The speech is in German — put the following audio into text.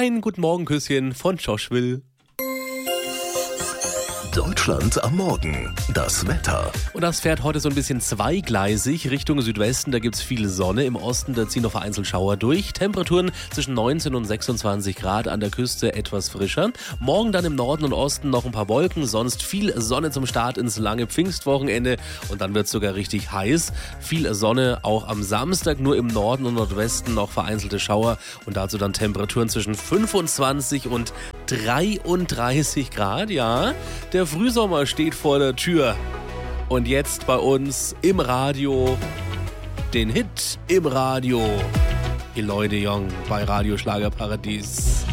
Ein guten Morgenküsschen von Joshville. Deutschland am Morgen. Das Wetter. Und das fährt heute so ein bisschen zweigleisig Richtung Südwesten. Da gibt es viel Sonne. Im Osten, da ziehen noch vereinzelt Schauer durch. Temperaturen zwischen 19 und 26 Grad, an der Küste etwas frischer. Morgen dann im Norden und Osten noch ein paar Wolken. Sonst viel Sonne zum Start ins lange Pfingstwochenende. Und dann wird es sogar richtig heiß. Viel Sonne auch am Samstag. Nur im Norden und Nordwesten noch vereinzelte Schauer. Und dazu dann Temperaturen zwischen 25 und 33 Grad. Ja, der Frühsommer steht vor der Tür. Und jetzt bei uns im Radio, den Hit im Radio. Eloy de Jong bei Radio Schlagerparadies.